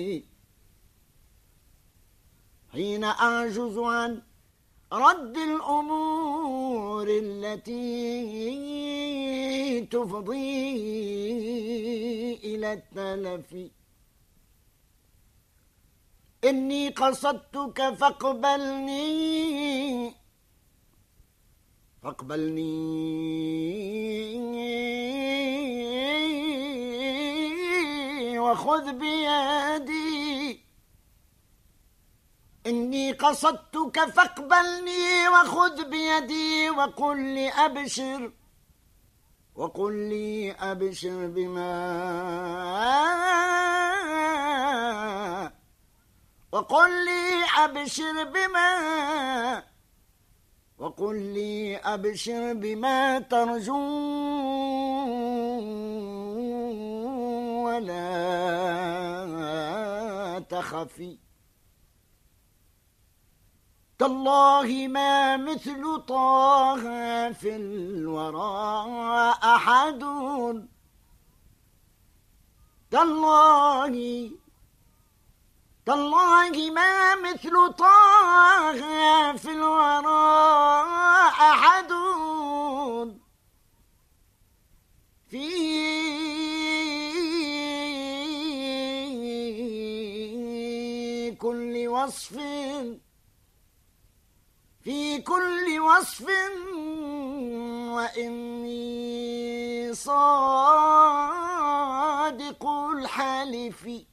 حين أعجز عن رد الأمور التي تفضي إلى التلف. إني قصدتك فاقبلني وخذ بيدي. إني قصدتك فاقبلني وخذ بيدي وقل لي أبشر بما ترجو ولا تخفي. تالله ما مثل طه في الورى أحد. تالله ما مثل طه في الورى أحد. في كل وصف وإني صادق الحلف.